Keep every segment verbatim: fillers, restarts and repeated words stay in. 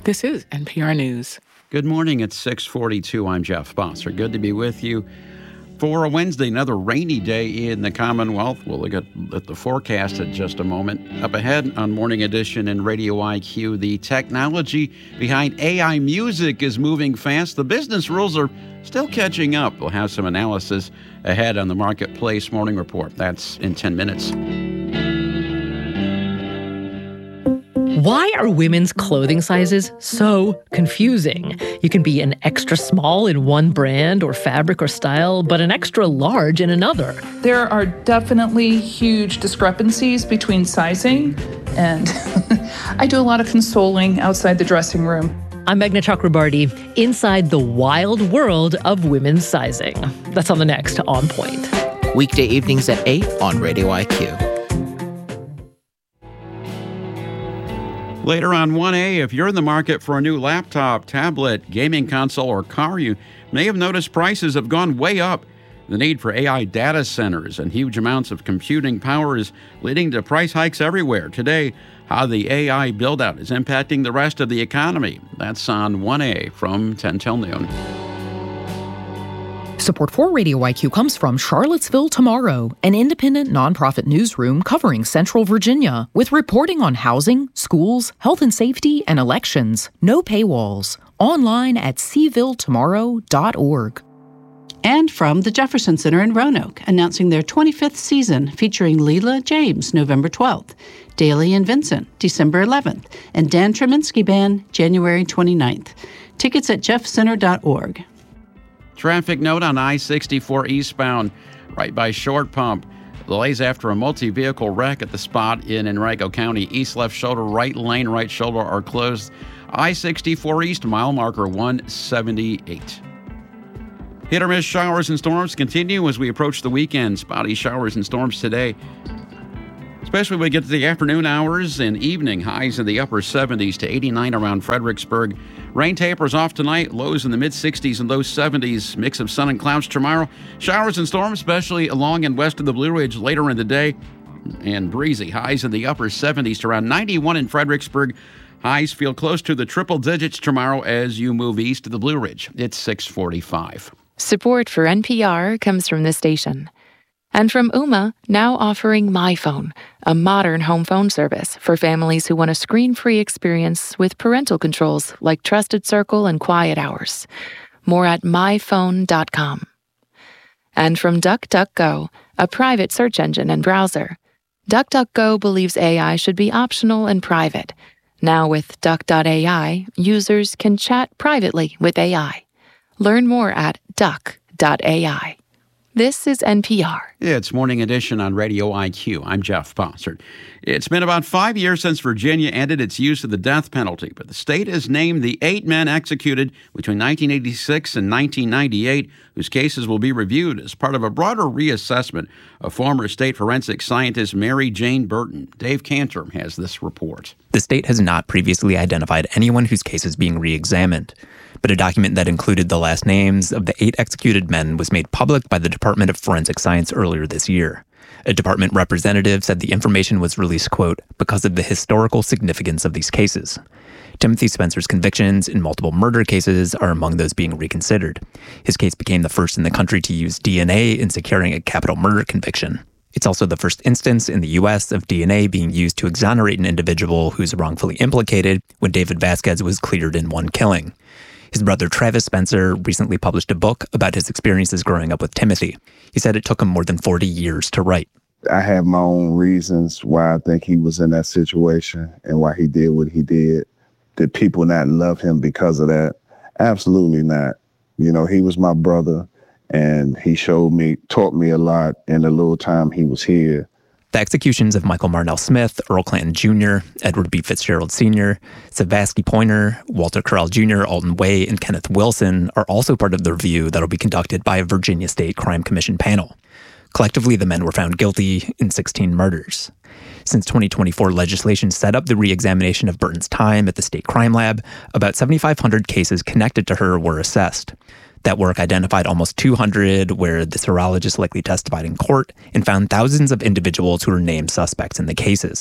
This is N P R News. Good morning. It's six forty-two. I'm Jeff Bosser. Good to be with you for a Wednesday, another rainy day in the Commonwealth. We'll look at, at the forecast in just a moment. Up ahead on Morning Edition and Radio I Q, the technology behind A I music is moving fast. The business rules are still catching up. We'll have some analysis ahead on the Marketplace Morning Report. That's in ten minutes. Why are women's clothing sizes so confusing? You can be an extra small in one brand or fabric or style, but an extra large in another. There are definitely huge discrepancies between sizing, and I do a lot of consoling outside the dressing room. I'm Meghna Chakrabarti, inside the wild world of women's sizing. That's on the next On Point. Weekday evenings at eight on Radio I Q. Later on one A, if you're in the market for a new laptop, tablet, gaming console, or car, you may have noticed prices have gone way up. The need for A I data centers and huge amounts of computing power is leading to price hikes everywhere. Today, how the A I build-out is impacting the rest of the economy. That's on one A from ten till noon. Support for Radio I Q comes from Charlottesville Tomorrow, an independent nonprofit newsroom covering Central Virginia with reporting on housing, schools, health and safety, and elections. No paywalls. Online at c ville tomorrow dot org. And from the Jefferson Center in Roanoke, announcing their twenty-fifth season featuring Leela James, November twelfth, Daly and Vincent, December eleventh, and Dan Treminsky Band, January twenty-ninth. Tickets at jeff center dot org. Traffic note on I sixty-four eastbound, right by Short Pump. Delays after a multi-vehicle wreck at the spot in Henrico County. East left shoulder, right lane, right shoulder are closed. I sixty-four east, mile marker one seventy-eight. Hit or miss showers and storms continue as we approach the weekend. Spotty showers and storms today, especially when we get to the afternoon hours and evening. Highs in the upper seventies to eighty-nine around Fredericksburg. Rain tapers off tonight. Lows in the mid-sixties and low seventies. Mix of sun and clouds tomorrow. Showers and storms, especially along and west of the Blue Ridge later in the day. And breezy. Highs in the upper seventies to around ninety-one in Fredericksburg. Highs feel close to the triple digits tomorrow as you move east to the Blue Ridge. It's six forty-five. Support for N P R comes from this station. And from Ooma, now offering MyPhone, a modern home phone service for families who want a screen-free experience with parental controls like Trusted Circle and Quiet Hours. More at my phone dot com. And from DuckDuckGo, a private search engine and browser. DuckDuckGo believes A I should be optional and private. Now with Duck dot A I, users can chat privately with A I. Learn more at duck dot A I. This is N P R. It's Morning Edition on Radio I Q. I'm Jeff Bossert. It's been about five years since Virginia ended its use of the death penalty, but the state has named the eight men executed between nineteen eighty-six and nineteen ninety-eight, whose cases will be reviewed as part of a broader reassessment of former state forensic scientist Mary Jane Burton. Dave Cantor has this report. The state has not previously identified anyone whose case is being re-examined, but a document that included the last names of the eight executed men was made public by the Department of Forensic Science earlier this year. A department representative said the information was released, quote, because of the historical significance of these cases. Timothy Spencer's convictions in multiple murder cases are among those being reconsidered. His case became the first in the country to use D N A in securing a capital murder conviction. It's also the first instance in the U S of D N A being used to exonerate an individual who's wrongfully implicated when David Vasquez was cleared in one killing. His brother Travis Spencer recently published a book about his experiences growing up with Timothy. He said it took him more than forty years to write. I have my own reasons why I think he was in that situation and why he did what he did. Did people not love him because of that? Absolutely not. You know, he was my brother, and he showed me, taught me a lot in the little time he was here. The executions of Michael Marnell Smith, Earl Clanton Junior, Edward B. Fitzgerald Senior, Savasky Pointer, Walter Corral Junior, Alton Way, and Kenneth Wilson are also part of the review that will be conducted by a Virginia State Crime Commission panel. Collectively, the men were found guilty in sixteen murders. Since twenty twenty-four legislation set up the re-examination of Burton's time at the State Crime Lab, about seventy-five hundred cases connected to her were assessed. That work identified almost two hundred where the serologist likely testified in court and found thousands of individuals who were named suspects in the cases.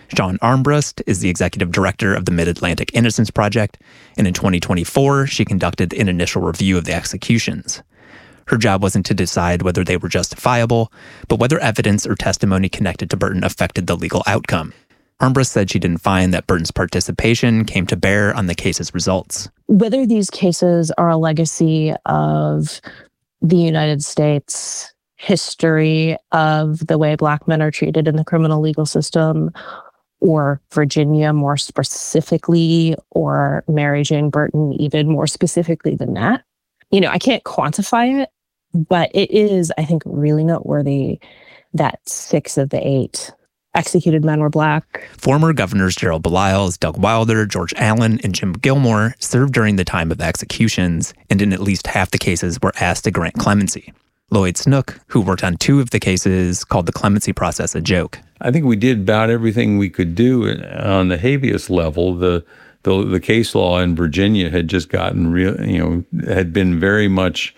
Shawn Armbrust is the executive director of the Mid-Atlantic Innocence Project, and in twenty twenty-four, she conducted an initial review of the executions. Her job wasn't to decide whether they were justifiable, but whether evidence or testimony connected to Burton affected the legal outcome. Armbrust said she didn't find that Burton's participation came to bear on the case's results. Whether these cases are a legacy of the United States history of the way Black men are treated in the criminal legal system, or Virginia more specifically, or Mary Jane Burton even more specifically than that, you know, I can't quantify it, but it is, I think, really noteworthy that six of the eight executed men were Black. Former governors Gerald Baliles, Doug Wilder, George Allen, and Jim Gilmore served during the time of the executions, and in at least half the cases were asked to grant clemency. Lloyd Snook, who worked on two of the cases, called the clemency process a joke. I think we did about everything we could do on the habeas level. The the, the case law in Virginia had just gotten real, you know, had been very much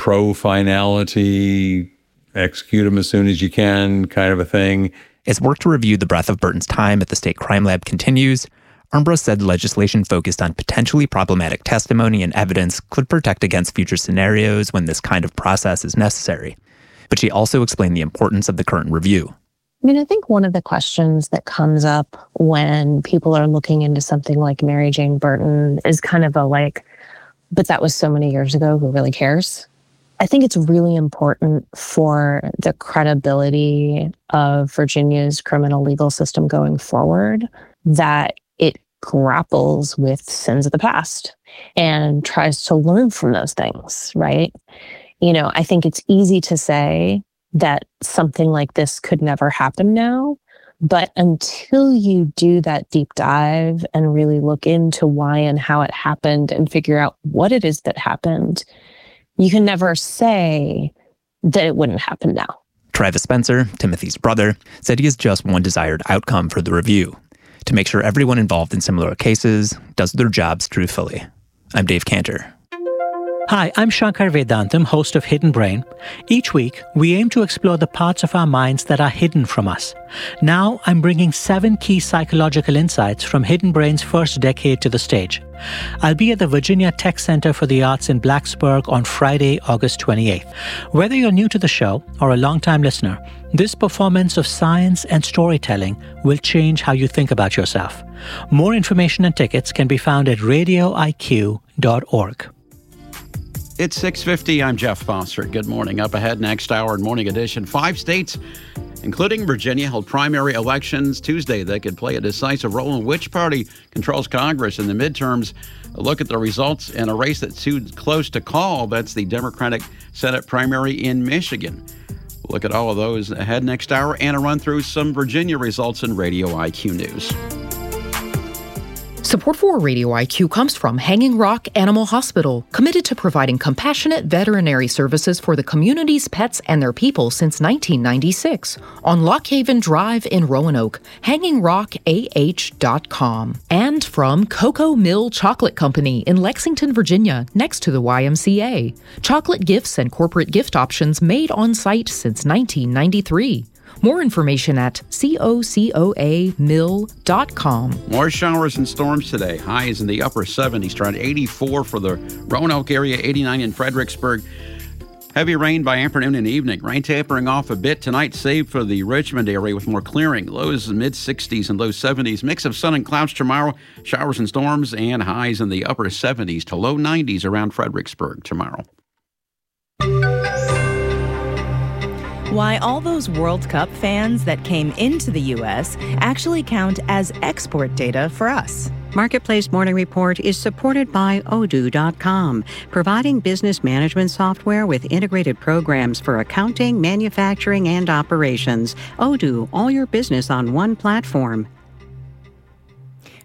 pro-finality, execute them as soon as you can kind of a thing. As work to review the breadth of Burton's time at the state crime lab continues, Armbrust said legislation focused on potentially problematic testimony and evidence could protect against future scenarios when this kind of process is necessary. But she also explained the importance of the current review. I mean, I think one of the questions that comes up when people are looking into something like Mary Jane Burton is kind of a like, but that was so many years ago, who really cares? I think it's really important for the credibility of Virginia's criminal legal system going forward that it grapples with sins of the past and tries to learn from those things, right? You know, I think it's easy to say that something like this could never happen now, but until you do that deep dive and really look into why and how it happened and figure out what it is that happened, you can never say that it wouldn't happen now. Travis Spencer, Timothy's brother, said he has just one desired outcome for the review: to make sure everyone involved in similar cases does their jobs truthfully. I'm Dave Cantor. Hi, I'm Shankar Vedantam, host of Hidden Brain. Each week, we aim to explore the parts of our minds that are hidden from us. Now, I'm bringing seven key psychological insights from Hidden Brain's first decade to the stage. I'll be at the Virginia Tech Center for the Arts in Blacksburg on Friday, August twenty-eighth. Whether you're new to the show or a longtime listener, this performance of science and storytelling will change how you think about yourself. More information and tickets can be found at radio I Q dot org. It's six fifty. I'm Jeff Foster. Good morning. Up ahead next hour in Morning Edition. Five states, including Virginia, held primary elections Tuesday that could play a decisive role in which party controls Congress in the midterms. A look at the results in a race that's too close to call. That's the Democratic Senate primary in Michigan. We'll look at all of those ahead next hour and a run through some Virginia results in Radio I Q News. Support for Radio I Q comes from Hanging Rock Animal Hospital, committed to providing compassionate veterinary services for the community's pets and their people since nineteen ninety-six. On Lockhaven Drive in Roanoke, hanging rock a h dot com. And from Cocoa Mill Chocolate Company in Lexington, Virginia, next to the Y M C A. Chocolate gifts and corporate gift options made on site since nineteen ninety-three. More information at cocoa mill dot com. More showers and storms today. Highs in the upper seventies, around eighty-four for the Roanoke area, eighty-nine in Fredericksburg. Heavy rain by afternoon and evening. Rain tapering off a bit tonight, save for the Richmond area with more clearing. Lows mid-sixties and low seventies. Mix of sun and clouds tomorrow. Showers and storms and highs in the upper seventies to low nineties around Fredericksburg tomorrow. Why all those World Cup fans that came into the U S actually count as export data for us. Marketplace Morning Report is supported by Odoo dot com, providing business management software with integrated programs for accounting, manufacturing, and operations. Odoo, all your business on one platform.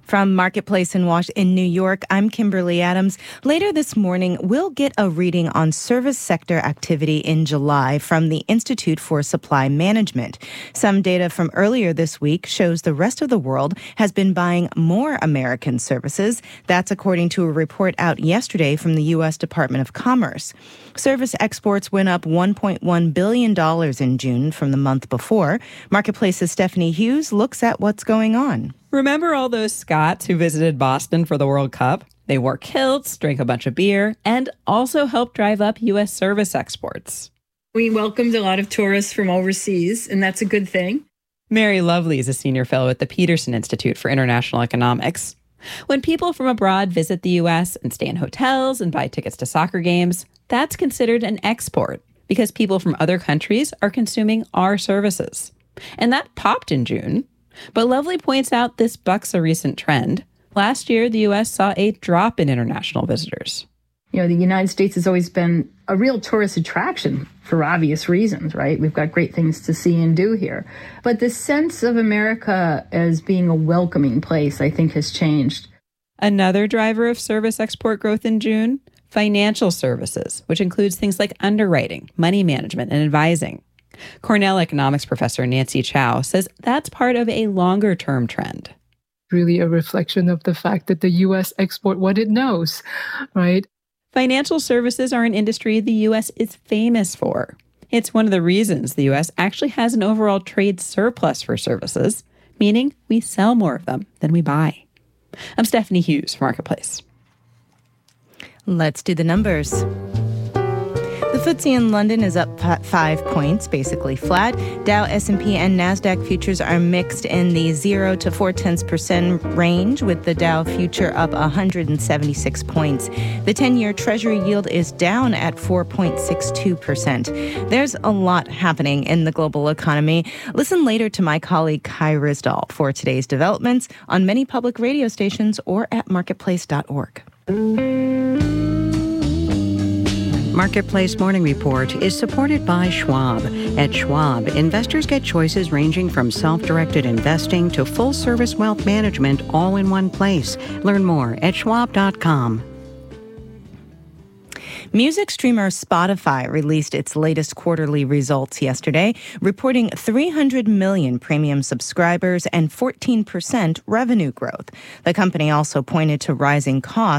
From Marketplace in Wash in New York, I'm Kimberly Adams. Later this morning, we'll get a reading on service sector activity in July from the Institute for Supply Management. Some data from earlier this week shows the rest of the world has been buying more American services. That's according to a report out yesterday from the U S Department of Commerce. Service exports went up one point one billion dollars in June from the month before. Marketplace's Stephanie Hughes looks at what's going on. Remember all those Scots who visited Boston for the World Cup? They wore kilts, drank a bunch of beer, and also helped drive up U S service exports. We welcomed a lot of tourists from overseas, and that's a good thing. Mary Lovely is a senior fellow at the Peterson Institute for International Economics. When people from abroad visit the U S and stay in hotels and buy tickets to soccer games, that's considered an export because people from other countries are consuming our services. And that popped in June. But Lovely points out this bucks a recent trend. Last year, the U S saw a drop in international visitors. You know, the United States has always been a real tourist attraction for obvious reasons, right? We've got great things to see and do here. But the sense of America as being a welcoming place, I think, has changed. Another driver of service export growth in June, financial services, which includes things like underwriting, money management, and advising. Cornell economics professor Nancy Chow says that's part of a longer-term trend. Really a reflection of the fact that the U S export what it knows, right? Financial services are an industry the U S is famous for. It's one of the reasons the U S actually has an overall trade surplus for services, meaning we sell more of them than we buy. I'm Stephanie Hughes for Marketplace. Let's do the numbers. The F T S E in London is up five points, basically flat. Dow, S and P, and NASDAQ futures are mixed in the zero to four tenths percent range, with the Dow future up one hundred seventy-six points. The ten-year Treasury yield is down at four point six two percent. There's a lot happening in the global economy. Listen later to my colleague Kai Risdall for today's developments on many public radio stations or at marketplace dot org. Marketplace Morning Report is supported by Schwab. At Schwab, investors get choices ranging from self-directed investing to full-service wealth management all in one place. Learn more at schwab dot com. Music streamer Spotify released its latest quarterly results yesterday, reporting three hundred million premium subscribers and fourteen percent revenue growth. The company also pointed to rising costs